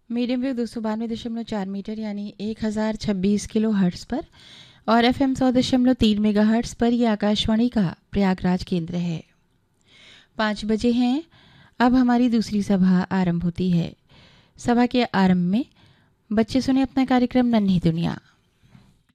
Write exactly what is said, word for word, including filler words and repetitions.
Medium wave दो सौ बानवे दशमलव चार मीटर यानी एक हज़ार छब्बीस किलो हर्ट्स पर और एफ एम सौ दशमलव तीन मेगा हर्ट्स पर यह आकाशवाणी का प्रयागराज केंद्र है। पाँच बजे हैं। अब हमारी दूसरी सभा आरंभ होती है। सभा के आरंभ में बच्चे सुने अपना कार्यक्रम नन्ही दुनिया।